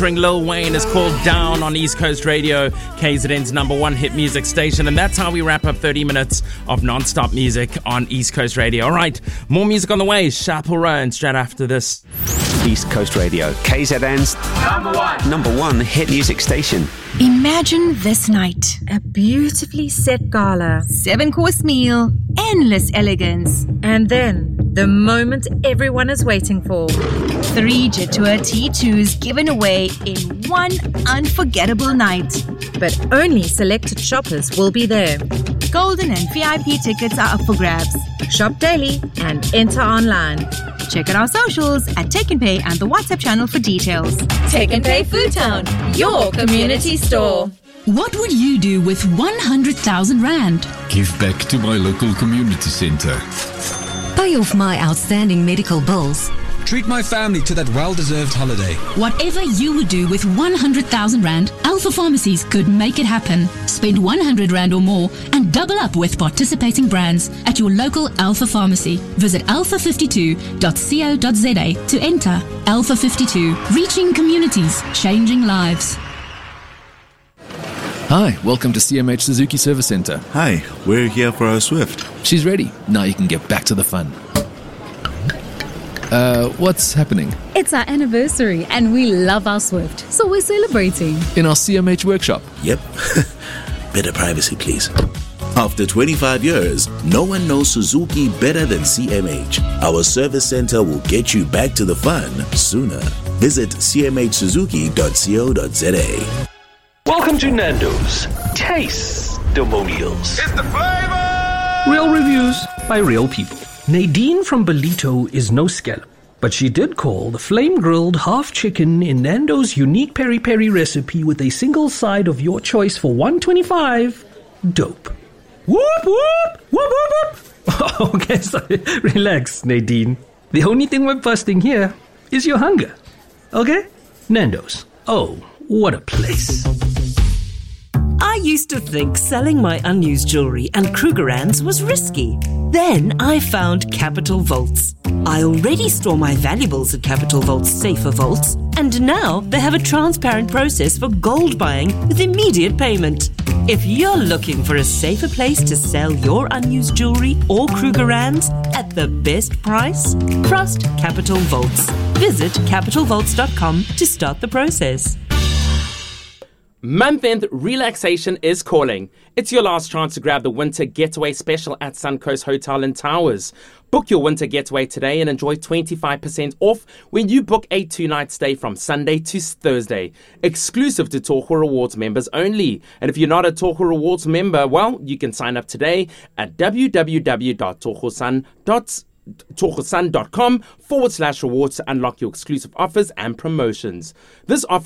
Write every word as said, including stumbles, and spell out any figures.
Bring Lil Wayne is called Down on East Coast Radio, K Z N's number one hit music station. And that's how we wrap up thirty minutes of non-stop music on East Coast Radio. All right, more music on the way. Sharpel Rowan straight after this. East Coast Radio, K Z N's number one, number one hit music station. Imagine this night. A beautifully set gala. Seven-course meal. Endless elegance. And then, the moment everyone is waiting for. Three Jetua T twos given away in one unforgettable night. But only selected shoppers will be there. Golden and V I P tickets are up for grabs. Shop daily and enter online. Check out our socials at Take and Pay and the WhatsApp channel for details. Take and Pay Food Town, your community store. What would you do with one hundred thousand rand? Give back to my local community centre. Pay off my outstanding medical bills. Treat my family to that well-deserved holiday. Whatever you would do with one hundred thousand rand, Alpha Pharmacies could make it happen. Spend one hundred rand or more and double up with participating brands at your local Alpha Pharmacy. Visit alpha fifty-two dot co dot za to enter. Alpha fifty-two, reaching communities, changing lives. Hi, welcome to C M H Suzuki Service Centre. Hi, we're here for our Swift. She's ready. Now you can get back to the fun. Uh, what's happening? It's our anniversary and we love our Swift, so we're celebrating. In our C M H workshop? Yep. Better privacy, please. After twenty-five years, no one knows Suzuki better than C M H. Our service center will get you back to the fun sooner. Visit c m h suzuki dot co dot za. Welcome to Nando's Taste-Demonials. It's the flavor! Real reviews by real people. Nadine from Belito is no scallop, but she did call the flame-grilled half chicken in Nando's unique peri-peri recipe with a single side of your choice for one hundred twenty-five dope. Whoop, whoop, whoop, whoop, whoop. Okay, sorry. Relax, Nadine. The only thing we're busting here is your hunger. Okay? Nando's. Oh, what a place. I used to think selling my unused jewelry and Krugerrands was risky. Then I found Capital Vaults. I already store my valuables at Capital Vault's safer vaults, and now they have a transparent process for gold buying with immediate payment. If you're looking for a safer place to sell your unused jewelry or Krugerrands at the best price, trust Capital Vaults. Visit capital vaults dot com to start the process. Month-end relaxation is calling. It's your last chance to grab the winter getaway special at Suncoast Hotel and Towers. Book your winter getaway today and enjoy twenty-five percent off when you book a two-night stay from Sunday to Thursday. Exclusive to Togo Rewards members only. And if you're not a Togo Rewards member, well, you can sign up today at w w w dot togosun dot togosun dot com forward slash rewards to unlock your exclusive offers and promotions. This offer